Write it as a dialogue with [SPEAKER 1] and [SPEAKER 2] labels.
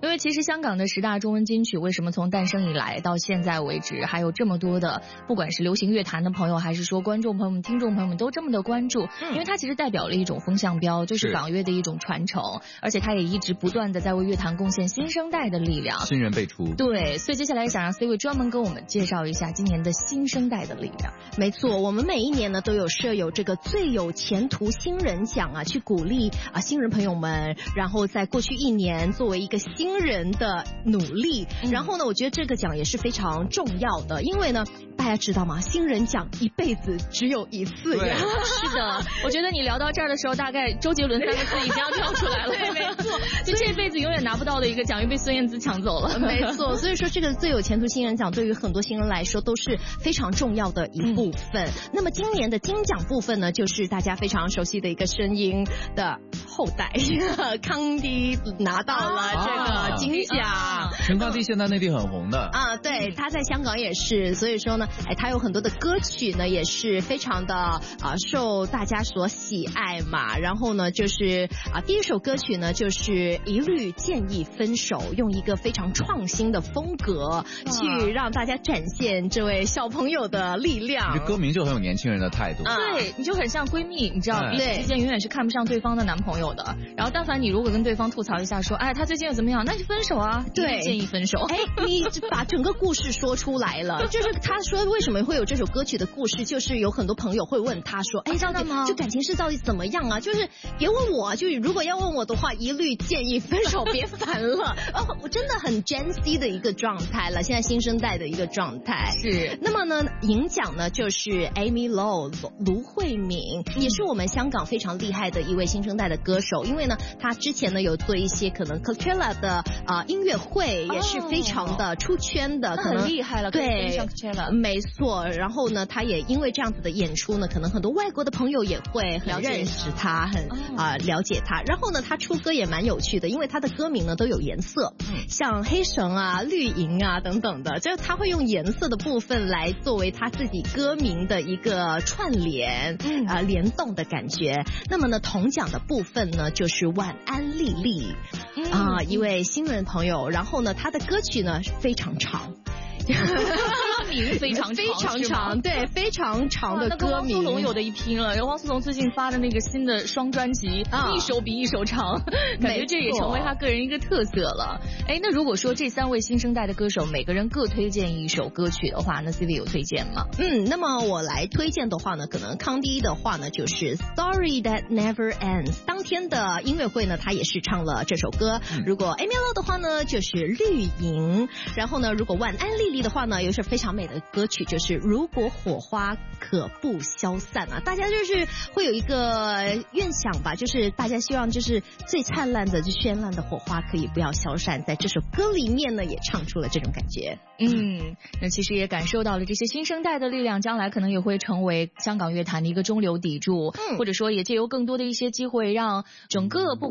[SPEAKER 1] 因为其实香港的10大中文金曲为什么从诞生以来到现在为止，还有这么多的，不管是流行乐坛的朋友，还是说观众朋友们、听众朋友们都这么的关注，因为它其实代表了一种风向标，就是港乐的一种传承，而且它也一直不断的在为乐坛贡献新生代的力量，
[SPEAKER 2] 新人辈出。
[SPEAKER 1] 对，所以接下来想让 C 位专门跟我们介绍一下今年的新生代的力量。
[SPEAKER 3] 没错，我们每一年呢都有设有这个最有前途新人奖啊，去鼓励新人朋友们，然后在过去一年作为一个新人的努力，然后呢，我觉得这个奖也是非常重要的，因为呢，大家知道吗？新人奖一辈子只有一次呀。
[SPEAKER 1] 是的，我觉得你聊到这儿的时候，大概周杰伦3个字已经要跳出来了。
[SPEAKER 3] 对，没错，
[SPEAKER 1] 就这辈子永远拿不到的一个奖，又被孙燕姿抢走了。
[SPEAKER 3] 没错，所以说这个最有前途新人奖对于很多新人来说都是非常重要的一部分。那么今年的金奖部分呢，就是大家非常熟悉的一个声音的后代康迪拿到了这个金奖。
[SPEAKER 2] 陈康迪现在内地很红的
[SPEAKER 3] 啊，对，他在香港也是，所以说呢，他有很多的歌曲呢也是非常的受大家所喜爱嘛。然后呢，就是第一首歌曲呢就是一律建议分手，用一个非常创新的风格去让大家展现这位小朋友的力量。
[SPEAKER 2] 这歌名就很有年轻人的态度。
[SPEAKER 1] 对，你就很像闺蜜，你知道彼此之间永远是看不上对方的男朋友的。然后但凡你如果跟对方吐槽一下说，哎，他最近又怎么样，那就分手啊。
[SPEAKER 3] 对，
[SPEAKER 1] 建议分手。
[SPEAKER 3] 哎，你把整个故事说出来了。就是他说为什么会有这首歌曲的故事，就是有很多朋友会问他说，哎，真的吗？就感情是到底怎么样啊？就是别问我，就如果要问我的话，一律建议分手，别烦了。我真的很 Gen Z 的一个状态了，现在新生代的一个状态。
[SPEAKER 1] 是。
[SPEAKER 3] 那么呢，银奖呢就是 Amy Lo 卢慧敏，也是我们香港非常厉害的一位新生代的歌手。因为呢，他之前呢有做一些可能 Coachella 的音乐会，也是非常的出圈的，可能
[SPEAKER 1] 很厉害了。
[SPEAKER 3] 对，没错。然后呢，他也因为这样子的演出呢，可能很多外国的朋友也会很认识他，很了解他。然后呢，他出歌也蛮有趣的，因为他的歌名呢都有颜色，像黑绳啊、绿银啊等等的，就是他会用颜色的部分来作为他自己歌名的一个串联，联动的感觉。那么呢，铜奖的部分呢就是晚安丽丽，一位新人朋友。然后呢，他的歌曲呢非常长。
[SPEAKER 1] 歌名非常
[SPEAKER 3] 长，对，非常长的歌名。
[SPEAKER 1] 汪苏泷有的一拼了，然后汪苏泷最近发的那个新的双专辑，一首比一首长，感觉这也成为他个人一个特色了。哎，那如果说这3位新生代的歌手每个人各推荐一首歌曲的话，那 CV 有推荐吗？
[SPEAKER 3] 那么我来推荐的话呢，可能康迪的话呢就是 Story That Never Ends。当天的音乐会呢，他也是唱了这首歌。如果 Amy Lo 的话呢，就是绿银。然后呢，如果晚安丽丽的话呢，有一首非常美的歌曲，就是如果火花可不消散啊。大家就是会有一个愿想吧，就是大家希望就是最灿烂的、最绚烂的火花可以不要消散，在这首歌里面呢也唱出了这种感觉。
[SPEAKER 1] 那其实也感受到了这些新生代的力量，将来可能也会成为香港乐坛的一个中流砥柱，或者说也借由更多的一些机会，让整个不